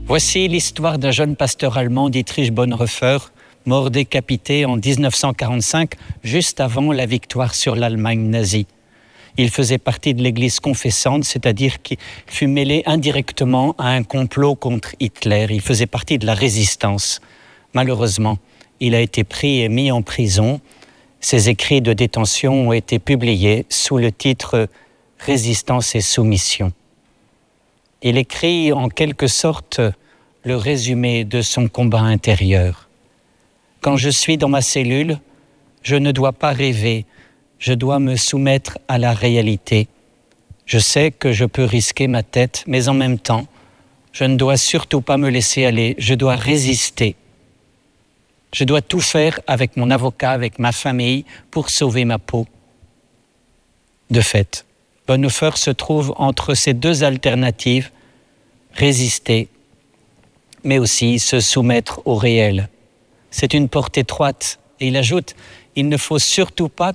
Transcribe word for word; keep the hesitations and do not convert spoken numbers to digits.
Voici l'histoire d'un jeune pasteur allemand, Dietrich Bonhoeffer, mort décapité en dix-neuf cent quarante-cinq, juste avant la victoire sur l'Allemagne nazie. Il faisait partie de l'Église confessante, c'est-à-dire qu'il fut mêlé indirectement à un complot contre Hitler. Il faisait partie de la résistance. Malheureusement, il a été pris et mis en prison. Ses écrits de détention ont été publiés sous le titre « Résistance et soumission ». Il écrit en quelque sorte le résumé de son combat intérieur. « Quand je suis dans ma cellule, je ne dois pas rêver, je dois me soumettre à la réalité. Je sais que je peux risquer ma tête, mais en même temps, je ne dois surtout pas me laisser aller, je dois résister. Je dois tout faire avec mon avocat, avec ma famille, pour sauver ma peau. » De fait, Bonhoeffer se trouve entre ces deux alternatives, résister, mais aussi se soumettre au réel. C'est une porte étroite. Et il ajoute, il ne faut surtout pas